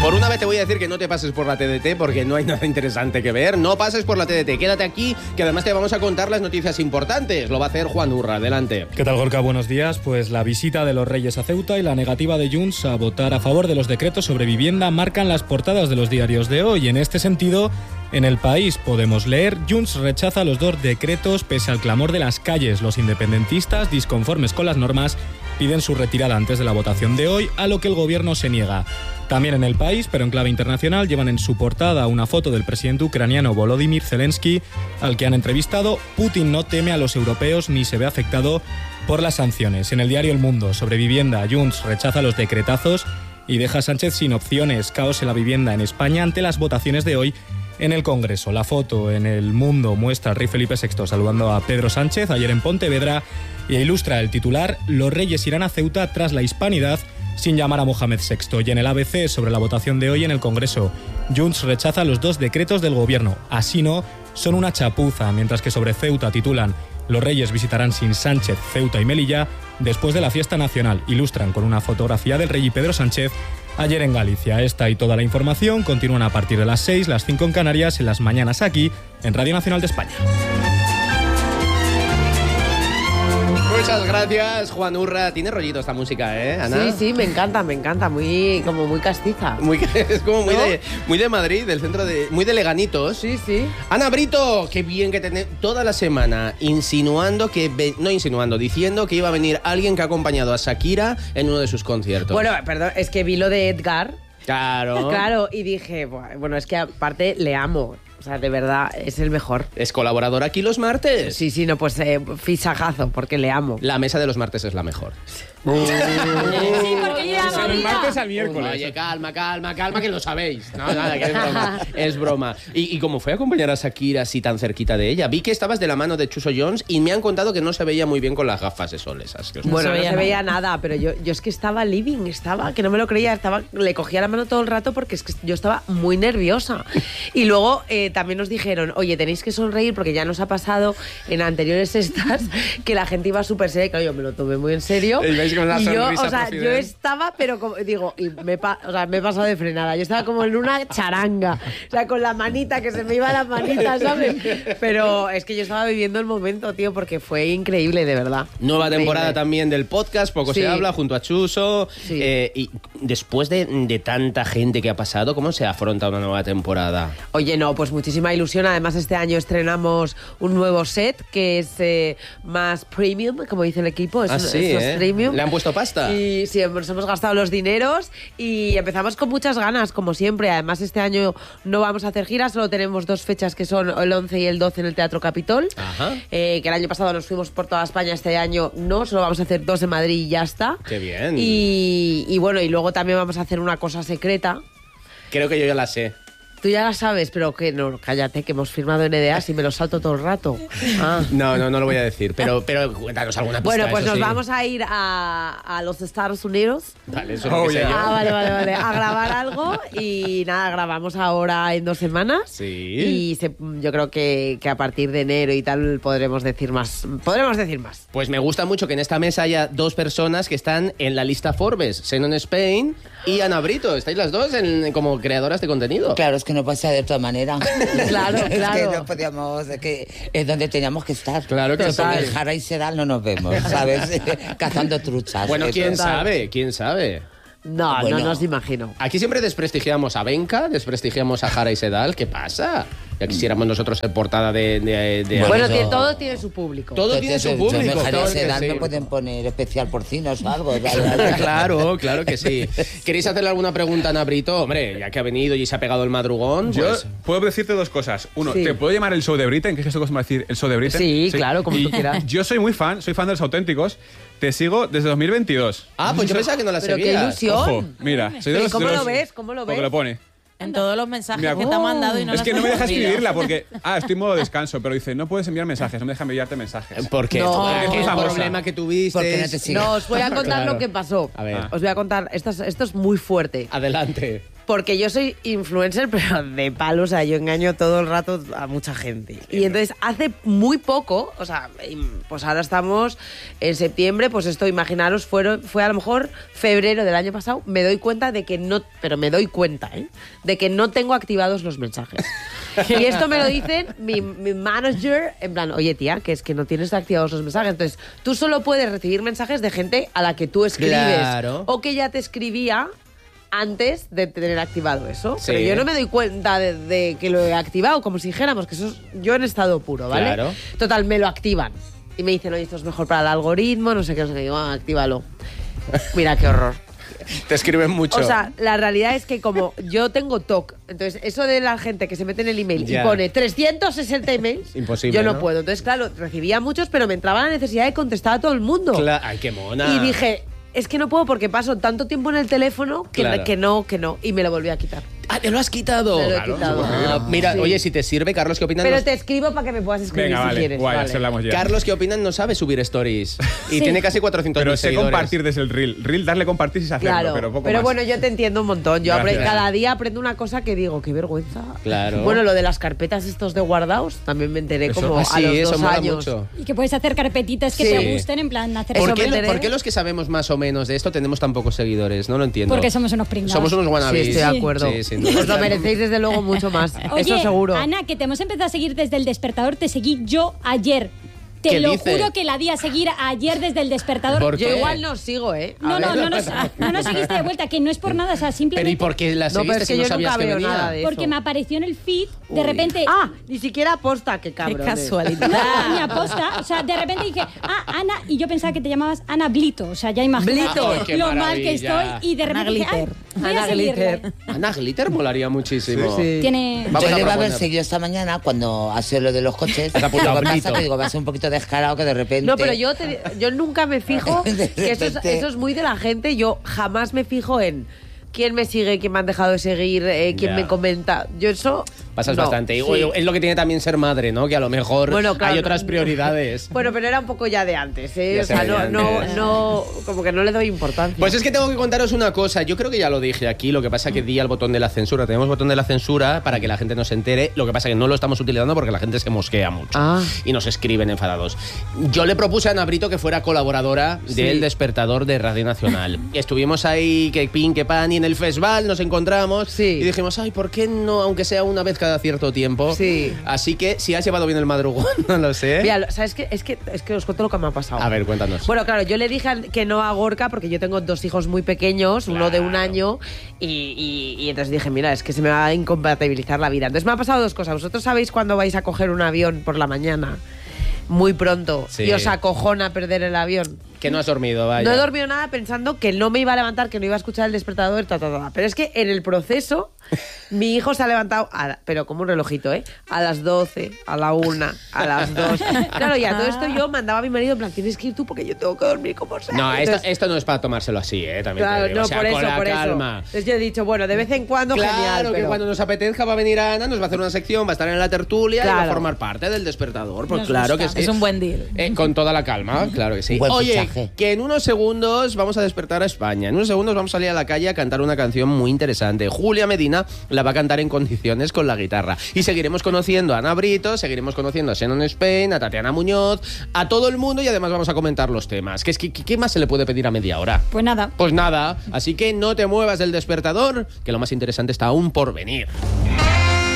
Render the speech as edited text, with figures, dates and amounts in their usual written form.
Por una vez te voy a decir que no te pases por la TDT porque no hay nada interesante que ver. No pases por la TDT, quédate aquí, que además te vamos a contar las noticias importantes. Lo va a hacer Juan Urra, adelante. ¿Qué tal, Gorka? Buenos días. Pues la visita de los Reyes a Ceuta y la negativa de Junts a votar a favor de los decretos sobre vivienda marcan las portadas de los diarios de hoy. En este sentido, en El País podemos leer: Junts rechaza los 2 decretos pese al clamor de las calles. Los independentistas, disconformes con las normas, piden su retirada antes de la votación de hoy, a lo que el gobierno se niega. También en El País, pero en clave internacional, llevan en su portada una foto del presidente ucraniano Volodymyr Zelensky, al que han entrevistado. Putin no teme a los europeos ni se ve afectado por las sanciones. En el diario El Mundo, sobre vivienda, Junts rechaza los decretazos y deja a Sánchez sin opciones. Caos en la vivienda en España ante las votaciones de hoy en el Congreso. La foto en El Mundo muestra al rey Felipe VI saludando a Pedro Sánchez ayer en Pontevedra y ilustra el titular: los reyes irán a Ceuta tras la hispanidad sin llamar a Mohamed VI. Y en el ABC, sobre la votación de hoy en el Congreso, Junts rechaza los 2 decretos del gobierno. Así no, son una chapuza, mientras que sobre Ceuta titulan: los reyes visitarán sin Sánchez Ceuta y Melilla después de la fiesta nacional. Ilustran con una fotografía del rey y Pedro Sánchez ayer en Galicia. Esta y toda la información continúan a partir de las 6, las 5 en Canarias, en las mañanas aquí, en Radio Nacional de España. Muchas gracias, Juan Urra. Tiene rollito esta música, ¿eh, Ana? Sí, me encanta, muy castiza. Es como muy de Madrid, del centro de... muy de Leganitos. Sí. Ana Brito, qué bien que tenés toda la semana diciendo que iba a venir alguien que ha acompañado a Shakira en uno de sus conciertos. Bueno, perdón, es que vi lo de Edgar. Claro. Claro, y dije, bueno, es que aparte le amo. O sea, de verdad, es el mejor. ¿Es colaborador aquí los martes? Sí, no, pues fichajazo, porque le amo. La mesa de los martes es la mejor. Sí, porque ya Son el martes al miércoles. Oye, calma, que lo sabéis. No, nada, que es broma. Es broma. ¿Y cómo fue acompañar a Shakira así tan cerquita de ella? Vi que estabas de la mano de Chuso Jones y me han contado que no se veía muy bien con las gafas de sol esas. Bueno, no se veía nada, pero yo es que estaba que no me lo creía, le cogía la mano todo el rato porque es que yo estaba muy nerviosa. Y luego también nos dijeron, oye, tenéis que sonreír porque ya nos ha pasado en anteriores estas que la gente iba súper seria. Claro, yo me lo tomé muy en serio. Y yo, yo estaba, pero como, digo, y me he pasado de frenada. Yo estaba como en una charanga, o sea, con la manita, que se me iba la manita, ¿sabes? Pero es que yo estaba viviendo el momento, tío, porque fue increíble, de verdad. Nueva temporada también del podcast, poco se habla, junto a Chuso. Sí. Y después de tanta gente que ha pasado, ¿cómo se afronta una nueva temporada? Oye, no, pues muchísima ilusión. Además, este año estrenamos un nuevo set que es más premium, como dice el equipo. Es más premium. ¿Le han puesto pasta? Y sí, nos hemos gastado los dineros y empezamos con muchas ganas, como siempre. Además, este año no vamos a hacer giras, solo tenemos 2 fechas que son el 11 y el 12 en el Teatro Capitol. Ajá. Que el año pasado nos fuimos por toda España, este año no, solo vamos a hacer 2 en Madrid y ya está. ¡Qué bien! Y bueno, y luego también vamos a hacer una cosa secreta. Creo que yo ya la sé. Tú ya la sabes, pero que no, cállate, que hemos firmado NDAs y me lo salto todo el rato. No lo voy a decir, pero cuéntanos alguna pista. Bueno, pues nos vamos a ir a los Estados Unidos. Vale, eso es lo que sé yo. Vale. A grabar algo y nada, grabamos ahora en 2 semanas. Sí. Y yo creo que a partir de enero y tal podremos decir más. Pues me gusta mucho que en esta mesa haya 2 personas que están en la lista Forbes, Xenon Spain y Ana Brito. Estáis las 2 como creadoras de contenido. Claro, es que no pasa de otra manera. Claro. Es que no podíamos, es donde teníamos que estar. Claro que Total, sí. el Jara y Sedal no nos vemos, ¿sabes? Cazando truchas. Bueno, Eso. quién sabe. No, Bueno. no nos imagino. Aquí siempre desprestigiamos a Benca, desprestigiamos a Jara y Sedal. ¿Qué pasa? Ya quisiéramos nosotros ser portada de Bueno, eso- todo tiene su público. Todo tiene su público. Jara claro y que Sedal sí. me pueden poner especial porcinos o algo. Claro que sí. ¿Queréis hacerle alguna pregunta a Ana Brito? Hombre, ya que ha venido y se ha pegado el madrugón, Yo pues... puedo decirte 2 cosas. Uno, Sí. ¿te puedo llamar el show de Britain? ¿Qué es esto que vas a decir? ¿El show de Britain? Sí, claro, como Y tú quieras. Yo soy fan de los auténticos. Te sigo desde 2022. Ah, pues yo pensaba que no la Pero qué seguías. ilusión. Ojo, mira. Soy de ¿Y los, cómo de lo los- ves? ¿Cómo lo Porque ves? lo pone. En todos los mensajes Mira, que te ha mandado y no Es los que has no me deja respondido. escribirla porque... estoy en modo descanso, pero dice, no puedes enviar mensajes, no me deja enviarte mensajes. ¿Por qué? No, ¿Qué es famosa. problema que tuviste? Porque no te sigo. No, os voy a contar Claro. lo que pasó. A ver. Os voy a contar, esto es muy fuerte. Adelante. Porque yo soy influencer, pero de palo, o sea, yo engaño todo el rato a mucha gente. Y entonces hace muy poco, o sea, pues ahora estamos en septiembre, pues esto, imaginaros, fue a lo mejor febrero del año pasado, me doy cuenta de que no, pero me doy cuenta, de que no tengo activados los mensajes. Y esto me lo dicen mi manager, en plan, oye tía, que es que no tienes activados los mensajes. Entonces, tú solo puedes recibir mensajes de gente a la que tú escribes. Claro. O que ya te escribía antes de tener activado eso. Sí. Pero yo no me doy cuenta de que lo he activado, como si dijéramos que eso es yo en estado puro, ¿vale? Claro. Total, me lo activan. Y me dicen, oye, esto es mejor para el algoritmo, no sé qué, digo, actívalo. Mira qué horror. Te escriben mucho. O sea, la realidad es que como yo tengo TOC, entonces eso de la gente que se mete en el email Ya. y pone 360 emails, Imposible, yo no ¿no? puedo. Entonces, claro, recibía muchos, pero me entraba la necesidad de contestar a todo el mundo. Ay, qué mona. Y dije, es que no puedo porque paso tanto tiempo en el teléfono que, Claro. que no. Y me lo volví a quitar. Ah, ¿te lo has quitado? Me lo he quitado. Ah, mira, Sí. oye, si te sirve, Carlos, ¿qué opinan? Pero te escribo para que me puedas escribir Venga, si vale. quieres. Guay, vale. así hablamos ya. Carlos, ¿qué opinan? No sabe subir stories. Y tiene casi 400.000 Pero sé seguidores. compartir desde el reel. Reel, darle compartir sin hacerlo, Claro, pero poco más. bueno, yo te entiendo un montón. Yo Gracias. cada día aprendo una cosa que digo, qué vergüenza. Claro. Bueno, lo de las carpetas estos de guardados, también me enteré Eso- como Ah, a sí, los eso 2 mola años. mucho. Y que puedes hacer carpetitas que Sí. te gusten, en plan hacer Eso ¿Por me qué, enteré. por qué los que sabemos más o menos de esto tenemos tan pocos seguidores? No lo entiendo. Porque somos unos pringados. Somos unos Sí, wannabes. estoy de acuerdo. Sí, sin duda. Os lo merecéis desde luego mucho más. Oye, Eso seguro. Ana, que te hemos empezado a seguir desde el despertador, te seguí yo ayer. Te ¿Qué lo dice? juro que la di a seguir ayer desde el despertador. ¿Por Yo qué? igual no sigo, ¿eh? A No, ver. no nos seguiste de vuelta, que no es por nada, o sea, Pero simplemente ¿y por qué la No, pero seguiste es que si no yo sabías nunca que veo venía? nada de eso. porque me apareció en el feed, de Uy. repente... Ah, ni siquiera aposta, qué cabrón. No, ni aposta, o sea, de repente dije, Ana, y yo pensaba que te llamabas Ana Blito, o sea, ya imagínate Blito. Ay, qué lo mal que maravilla. estoy, y de repente dije, ay, voy a Ana seguirle. Glitter. Ana Glitter molaría muchísimo. Sí. Tiene... Vamos Yo a le iba a haber proponer. seguido esta mañana cuando ha sido lo de los coches. Has apuntado Lo que Blito. pasa que digo, va a ser un poquito descarado que de repente... No, pero yo nunca me fijo, De que repente. eso es muy de la gente, yo jamás me fijo en quién me sigue, quién me han dejado de seguir, quién Ya. me comenta. Yo eso... Pasas no, bastante. Y, sí. oye, es lo que tiene también ser madre, ¿no? Que a lo mejor Bueno, claro, hay otras no. prioridades. Bueno, pero era un poco ya de antes, ¿eh? Ya O sea, se veía antes. no, como que no le doy importancia. Pues es que tengo que contaros una cosa. Yo creo que ya lo dije aquí. Lo que pasa que di al botón de la censura. Tenemos botón de la censura para que la gente no se entere. Lo que pasa que no lo estamos utilizando porque la gente se mosquea mucho. Ah. Y nos escriben enfadados. Yo le propuse a Ana Brito que fuera colaboradora del Despertador de Radio Nacional. Y estuvimos ahí, que pin, que pan, y en el festival nos encontramos. Sí. Y dijimos, ay, ¿por qué no? Aunque sea una vez cada cierto tiempo. Sí. Así que si has llevado bien el madrugón, no lo sé. Mira, ¿sabes qué? Es que os cuento lo que me ha pasado. A ver, cuéntanos. Bueno, claro, yo le dije que no a Gorka porque yo tengo 2 hijos muy pequeños, uno de 1 año, y entonces dije, mira, es que se me va a incompatibilizar la vida. Entonces me han pasado 2 cosas. ¿Vosotros sabéis cuando vais a coger un avión por la mañana? Muy pronto. Sí. Y os acojona perder el avión. Que no has dormido, vaya. No he dormido nada pensando que no me iba a levantar, que no iba a escuchar el despertador, Pero es que en el proceso, mi hijo se ha levantado, pero como un relojito, ¿eh? A las 12, a la 1, a las 2. Claro, y a todo esto yo mandaba a mi marido, en plan, tienes que ir tú porque yo tengo que dormir como sea. No, Entonces, esto no es para tomárselo así, también claro, te digo. no, O sea, por eso, con la por calma. eso. Entonces yo he dicho, bueno, de vez en cuando, Claro, genial, que pero... cuando nos apetezca va a venir Ana, nos va a hacer una sección, va a estar en la tertulia y va a Claro. formar parte del despertador. Pues Nos claro gusta. que sí. Es un buen deal. Con toda la calma, claro que sí. Un buen Oye, fichaje. que en unos segundos vamos a despertar a España. En unos segundos vamos a salir a la calle a cantar una canción muy interesante. Julia Medina la va a cantar en condiciones con la guitarra. Y seguiremos conociendo a Ana Brito, seguiremos conociendo a Shannon Spain, a Tatiana Muñoz, a todo el mundo y además vamos a comentar los temas. ¿Qué más se le puede pedir a media hora? Pues nada. Pues nada, así que no te muevas del despertador, que lo más interesante está aún por venir.